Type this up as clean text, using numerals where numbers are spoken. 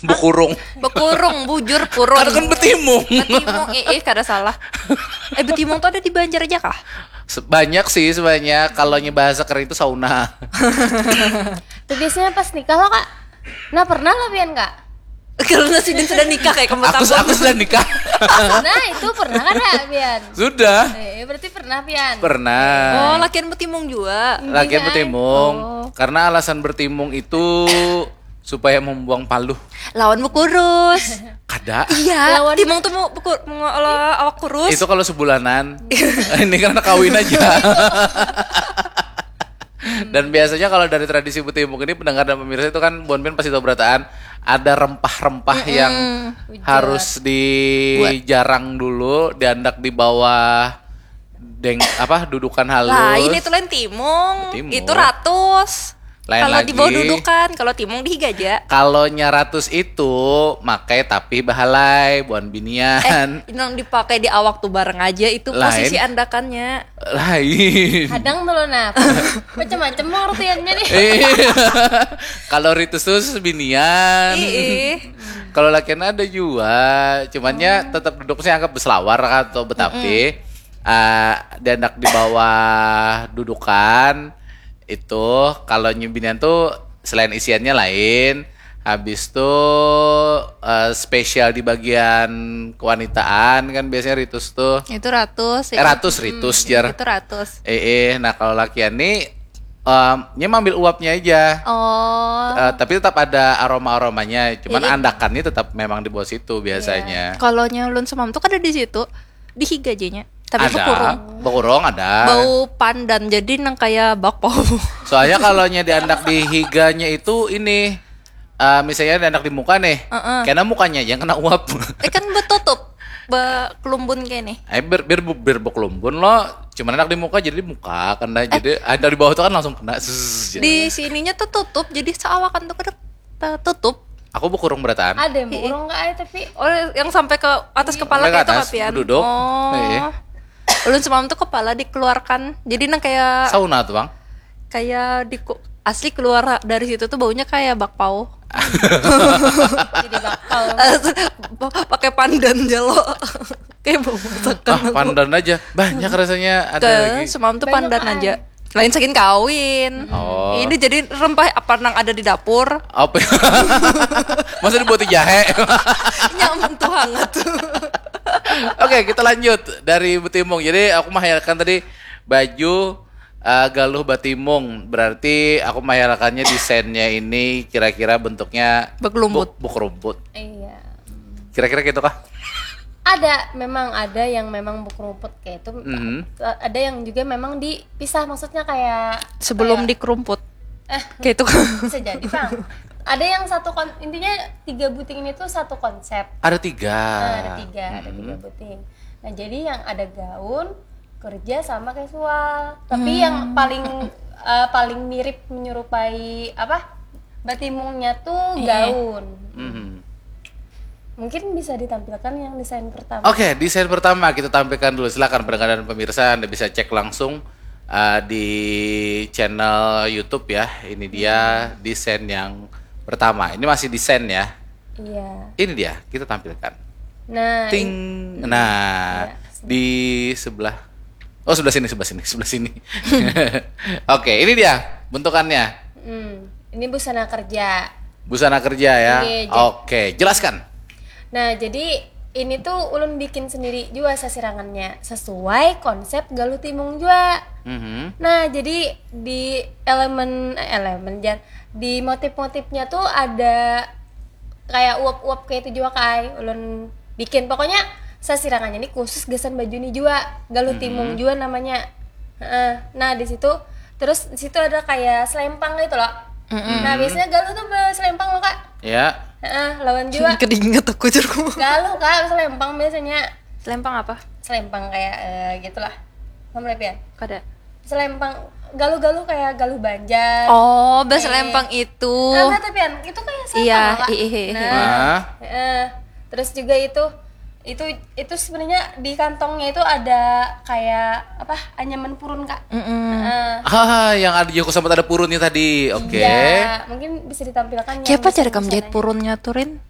Bekurung. Bekurung, bujur, kurung. Karena kan betimung. Betimung, kada salah. Betimung tuh ada di Banjar aja kah? Banyak sih sebanyak. Kalau bahasa keren itu sauna. Tuh biasanya pas nikah lo kak. Nah pernah lo Pian kak? Karena Sidin sudah nikah kayak kamu Aku sudah nikah. Nah itu pernah kan kak Pian? Sudah. Berarti pernah Pian? Pernah. Oh, lakian betimung juga. Lagian betimung. Oh. Karena alasan bertimung itu supaya membuang paluh. Lawan kurus. Kada. Iya, timung tuh mau awak kurus. Itu kalau sebulanan. Ini karena kawin aja. Dan biasanya kalau dari tradisi betimung ini pendengar dan pemirsa itu kan Bonbin pasti tahu berataan ada rempah-rempah yang harus dijarang dulu, diandak di bawah dudukan halus. Lah, ini tuh lain timung. Itu ratus. Lain kalau lagi. di bawah dudukan, kalau timung di higaja. Kalau nyaratus itu makai tapi bahalai buan binian. Yang dipakai di awak tuh bareng aja itu posisi andakannya. Lain. Kadang tuh lo nah macam-macam pengertiannya nih. Kalau ritus tuh binian. Kalau lakian ada juga, cumannya tetap duduknya anggap beselawar atau betapi. Diandak di bawah dudukan. Itu kalau nyumbinian tuh selain isiannya lain, habis tuh spesial di bagian kewanitaan kan biasanya ritus tuh. Itu ratus. Ritus jar. Itu ratus. Nah kalau lakian nih ambil uapnya aja. Oh. Tapi tetap ada aroma-aromanya, cuman andakannya tetap memang di bawah situ biasanya. Kalau nyulun semam tuh kan ada di situ, di higajenya. Tapi ada, bekurung ada. Bau pandan jadi nang kayak bakpao. Soalnya kalau diandak di higanya itu ini misalnya diandak di muka nih, karena mukanya yang kena uap. Kan betutup, kelumbun kayak nih. Biar berkelumbun loh, cuman enak di muka jadi di muka karena jadi ada di bawah itu kan langsung kena. Di sininya tuh tutup, jadi seawakan tuh tutup. Aku bekurung berataan. Ada bekurung nggak tapi yang sampai ke atas kepala ke kayak atas, itu Pian. duduk. Ulun semalam tuh kepala dikeluarkan, jadi nang kayak sauna tuh bang. Kayak asli keluar dari situ tuh baunya kayak bakpao. jadi bakpao. Pakai pandan jalo. Kayak bau masakan. Pandan aja banyak rasanya ada lagi. Semalam tuh pandan aja. Lain saking kawin. Ini jadi rempah apa nang ada di dapur. Apa? Masa dibuat jahe? Nyaman tuh hangat. Oke, kita lanjut dari betimung. Jadi aku menghayalkan tadi baju galuh batimung. Berarti aku menghayalkannya desainnya ini kira-kira bentuknya buk rumput. Iya. Kira-kira gitu kah? Memang ada yang memang buku rumput kayak itu. Ada yang juga memang dipisah, maksudnya kayak sebelum dikerumput. Kayak itu. Bisa jadi bang. Ada yang intinya 3 buting ini tuh satu konsep. Ada 3. Ada 3 buting. Nah jadi yang ada gaun, kerja sama casual. Tapi yang paling mirip menyerupai batimungnya tuh gaun. Mungkin bisa ditampilkan yang desain pertama. Oke, desain pertama kita tampilkan dulu. Silakan pendengar dan pemirsa, Anda bisa cek langsung di channel YouTube ya. Ini dia desain yang pertama. Ini masih desain ya. Iya. Ini dia, kita tampilkan. Nah, ya, di sebelah. Oh, sebelah sini. Oke, ini dia bentukannya. Ini busana kerja. Busana kerja ya. Oke, jelaskan. Nah, jadi ini tuh ulun bikin sendiri juga sasirangannya sesuai konsep galuh timung juga. Nah, jadi di elemen di motif-motifnya tuh ada kayak uap-uap kayak itu juga kai ulun bikin. Pokoknya sasirangannya ini khusus gesan baju ini juga galuh timung juga namanya. Nah, di situ terus di situ ada kayak selempang gitu loh. Nah, biasanya galuh tuh selempang loh, Kak. Ya. Lawan juga. Kedinget aku jeruk. Galuh Kak, selempang biasanya. Selempang apa? Selempang kayak gitulah. Nomor ya? Kada. Selempang galuh-galuh kayak galuh Banjar. Oh, selempang itu. Nah, tapi kan itu kayak selempang Kak. Nah. Terus juga itu sebenarnya di kantongnya itu ada kayak anyaman purun Kak. Yang ada Joko sempat ada purunnya tadi. Oke. Iya, mungkin bisa ditampilkan. Siapa cara kamu jahit purunnya turin?